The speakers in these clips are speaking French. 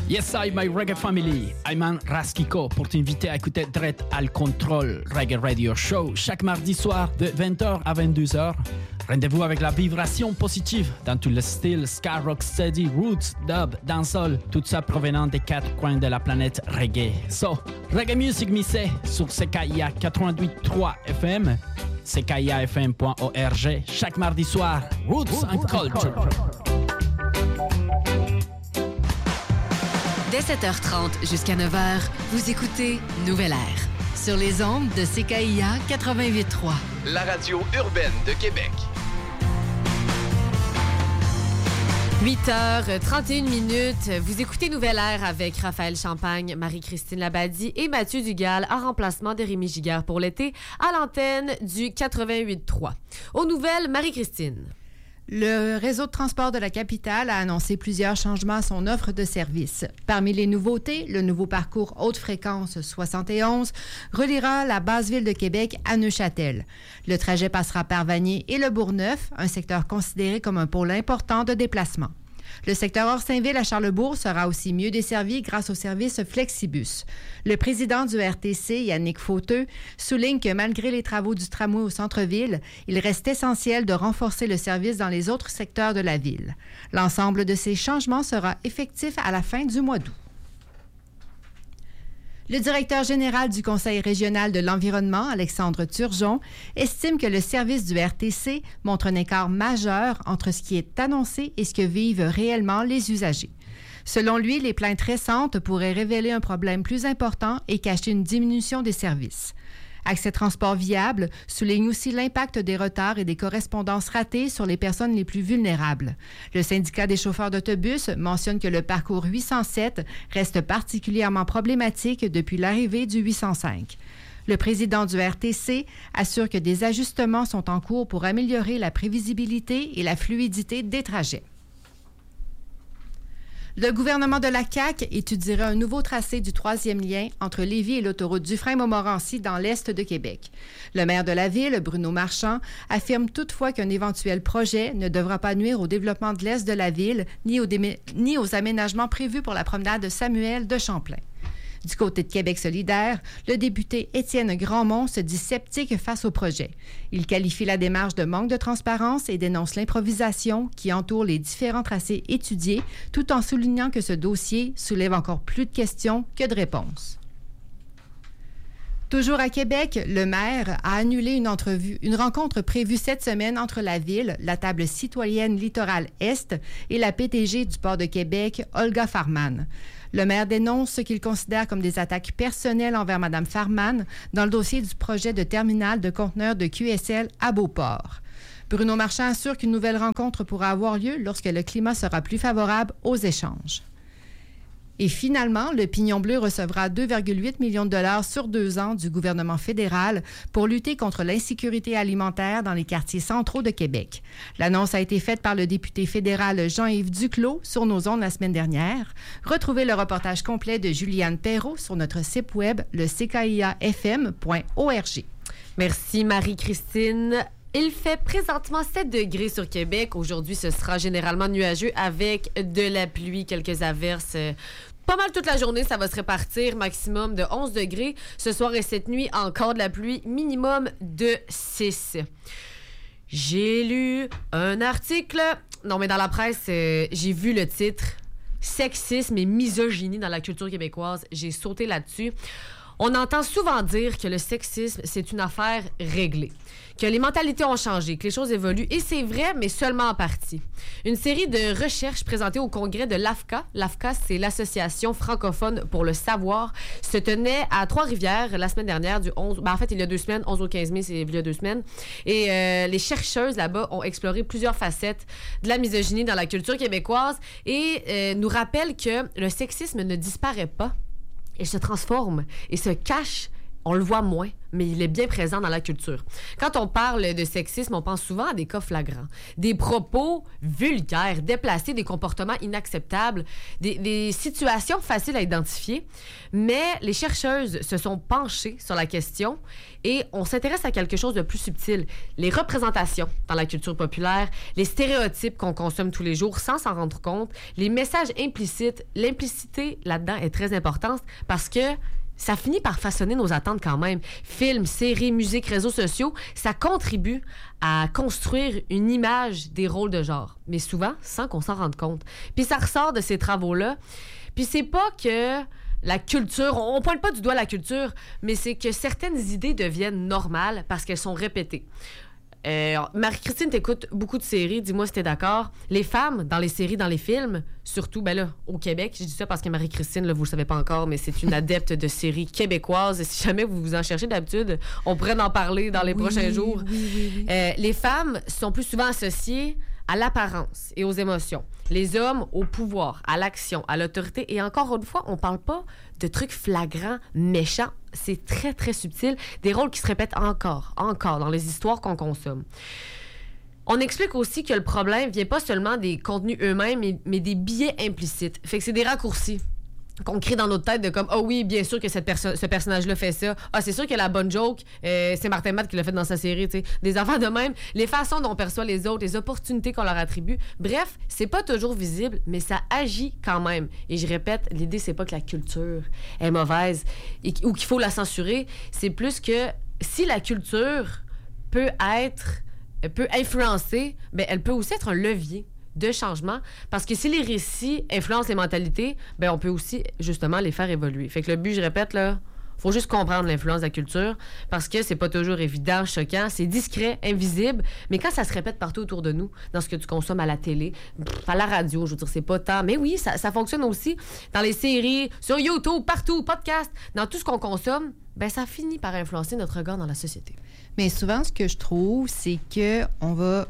Yes, I, my reggae family. Ayman Raskiko pour t'inviter à écouter Dread Al Control Reggae Radio Show chaque mardi soir de 20h à 22h. Rendez-vous avec la vibration positive dans tout le style ska, rocksteady, roots, dub, dancehall, tout ça provenant des quatre coins de la planète reggae. So, reggae music mixé sur CKIA 88.3 FM, ckiafm.org, chaque mardi soir, Roots and Culture. Dès 7h30 jusqu'à 9h, vous écoutez Nouvelle Air sur les ondes de CKIA 88.3. La radio urbaine de Québec. 8h31, vous écoutez Nouvelle Air avec Raphaël Champagne, Marie-Christine Labadie et Mathieu Dugal en remplacement de Rémi Giguère pour l'été à l'antenne du 88.3. Aux nouvelles, Marie-Christine. Le réseau de transport de la capitale a annoncé plusieurs changements à son offre de services. Parmi les nouveautés, le nouveau parcours haute fréquence 71 reliera la base ville de Québec à Neuchâtel. Le trajet passera par Vanier et le Bourgneuf, un secteur considéré comme un pôle important de déplacement. Le secteur hors Saint-Ville à Charlesbourg sera aussi mieux desservi grâce au service Flexibus. Le président du RTC, Yannick Fauteux, souligne que malgré les travaux du tramway au centre-ville, il reste essentiel de renforcer le service dans les autres secteurs de la ville. L'ensemble de ces changements sera effectif à la fin du mois d'août. Le directeur général du Conseil régional de l'environnement, Alexandre Turgeon, estime que le service du RTC montre un écart majeur entre ce qui est annoncé et ce que vivent réellement les usagers. Selon lui, les plaintes récentes pourraient révéler un problème plus important et cacher une diminution des services. Accès Transport Viable souligne aussi l'impact des retards et des correspondances ratées sur les personnes les plus vulnérables. Le syndicat des chauffeurs d'autobus mentionne que le parcours 807 reste particulièrement problématique depuis l'arrivée du 805. Le président du RTC assure que des ajustements sont en cours pour améliorer la prévisibilité et la fluidité des trajets. Le gouvernement de la CAQ étudierait un nouveau tracé du troisième lien entre Lévis et l'autoroute Dufresne-Montmorency dans l'est de Québec. Le maire de la ville, Bruno Marchand, affirme toutefois qu'un éventuel projet ne devra pas nuire au développement de l'est de la ville ni aux aménagements prévus pour la promenade Samuel de Champlain. Du côté de Québec solidaire, le député Étienne Grandmont se dit sceptique face au projet. Il qualifie la démarche de manque de transparence et dénonce l'improvisation qui entoure les différents tracés étudiés, tout en soulignant que ce dossier soulève encore plus de questions que de réponses. Toujours à Québec, le maire a annulé une rencontre prévue cette semaine entre la ville, la table citoyenne Littoral Est et la PDG du port de Québec, Olga Farman. Le maire dénonce ce qu'il considère comme des attaques personnelles envers Mme Farman dans le dossier du projet de terminal de conteneurs de QSL à Beauport. Bruno Marchand assure qu'une nouvelle rencontre pourra avoir lieu lorsque le climat sera plus favorable aux échanges. Et finalement, le Pignon Bleu recevra 2,8 millions de dollars sur 2 ans du gouvernement fédéral pour lutter contre l'insécurité alimentaire dans les quartiers centraux de Québec. L'annonce a été faite par le député fédéral Jean-Yves Duclos sur nos ondes la semaine dernière. Retrouvez le reportage complet de Juliane Perrault sur notre site web, le ckiafm.org. Merci Marie-Christine. Il fait présentement 7 degrés sur Québec. Aujourd'hui, ce sera généralement nuageux avec de la pluie, quelques averses. Pas mal toute la journée, ça va se répartir. Maximum de 11 degrés. Ce soir et cette nuit, encore de la pluie. Minimum de 6. J'ai lu un article. Non, mais dans la presse, j'ai vu le titre « Sexisme et misogynie dans la culture québécoise ». J'ai sauté là-dessus. On entend souvent dire que le sexisme, c'est une affaire réglée, que les mentalités ont changé, que les choses évoluent, et c'est vrai, mais seulement en partie. Une série de recherches présentées au congrès de l'AFCA, l'AFCA, c'est l'Association francophone pour le savoir, se tenait à Trois-Rivières la semaine dernière, il y a 2 semaines, 11 au 15 mai, c'est il y a 2 semaines, et les chercheuses là-bas ont exploré plusieurs facettes de la misogynie dans la culture québécoise et nous rappellent que le sexisme ne disparaît pas. Il se transforme et se cache on le voit moins, mais il est bien présent dans la culture. Quand on parle de sexisme, on pense souvent à des cas flagrants. Des propos vulgaires, déplacés, des comportements inacceptables, des situations faciles à identifier. Mais les chercheuses se sont penchées sur la question et on s'intéresse à quelque chose de plus subtil. Les représentations dans la culture populaire, les stéréotypes qu'on consomme tous les jours sans s'en rendre compte, les messages implicites. L'implicité là-dedans est très importante parce que ça finit par façonner nos attentes quand même. Films, séries, musique, réseaux sociaux, ça contribue à construire une image des rôles de genre, mais souvent sans qu'on s'en rende compte. Puis ça ressort de ces travaux-là. Puis c'est pas que la culture, on pointe pas du doigt la culture, mais c'est que certaines idées deviennent normales parce qu'elles sont répétées. Marie-Christine, t'écoutes beaucoup de séries, dis-moi si t'es d'accord. Les femmes, dans les séries, dans les films, surtout, ben là, au Québec, je dis ça parce que Marie-Christine, là, vous le savez pas encore, mais c'est une adepte de séries québécoises. Si jamais vous vous en cherchez d'habitude, on pourrait en parler dans les prochains jours. Oui. Les femmes sont plus souvent associées à l'apparence et aux émotions. Les hommes au pouvoir, à l'action, à l'autorité. Et encore une fois, on parle pas de trucs flagrants, méchants. C'est très, très subtil. Des rôles qui se répètent encore dans les histoires qu'on consomme. On explique aussi que le problème vient pas seulement des contenus eux-mêmes, mais des biais implicites. Fait que c'est des raccourcis qu'on crée dans notre tête de comme « Ah oui, bien sûr que ce personnage-là fait ça. Ah, c'est sûr que la bonne joke, c'est Martin Matt qui l'a fait dans sa série. » Tu sais, des enfants de même, les façons dont on perçoit les autres, les opportunités qu'on leur attribue. Bref, c'est pas toujours visible, mais ça agit quand même. Et je répète, l'idée, c'est pas que la culture est mauvaise ou qu'il faut la censurer. C'est plus que si la culture peut influencer, bien, elle peut aussi être un levier de changement, parce que si les récits influencent les mentalités, ben on peut aussi, justement, les faire évoluer. Fait que le but, je répète, là, faut juste comprendre l'influence de la culture, parce que c'est pas toujours évident, choquant, c'est discret, invisible, mais quand ça se répète partout autour de nous, dans ce que tu consommes à la télé, à la radio, je veux dire, c'est pas tant, mais oui, ça fonctionne aussi dans les séries, sur YouTube, partout, podcast, dans tout ce qu'on consomme, ben ça finit par influencer notre regard dans la société. Mais souvent, ce que je trouve, c'est que on va...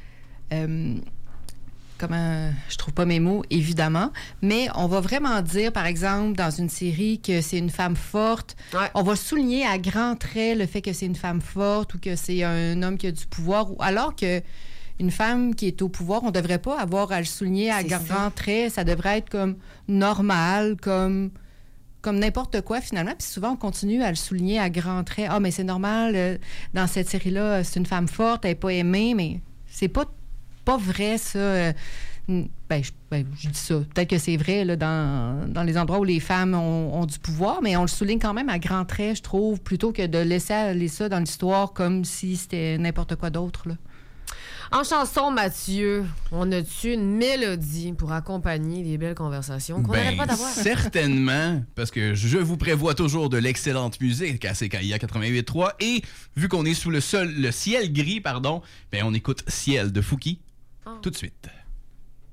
je trouve pas mes mots, évidemment, mais on va vraiment dire, par exemple, dans une série que c'est une femme forte. Ouais. On va souligner à grands traits le fait que c'est une femme forte ou que c'est un homme qui a du pouvoir, alors que une femme qui est au pouvoir, on devrait pas avoir à le souligner à grands traits. Ça devrait être comme normal, comme n'importe quoi, finalement. Puis souvent, on continue à le souligner à grands traits. Ah, mais c'est normal, dans cette série-là, c'est une femme forte, elle n'est pas aimée, mais c'est pas vrai, ça. Je dis ça. Peut-être que c'est vrai là, dans les endroits où les femmes ont du pouvoir, mais on le souligne quand même à grands traits, je trouve, plutôt que de laisser aller ça dans l'histoire comme si c'était n'importe quoi d'autre, là. En chanson, Mathieu, on a-tu une mélodie pour accompagner les belles conversations qu'on n'arrête pas d'avoir? Certainement, parce que je vous prévois toujours de l'excellente musique à CKIA 88.3 et vu qu'on est sous le ciel gris, on écoute Ciel de Fouki tout de suite.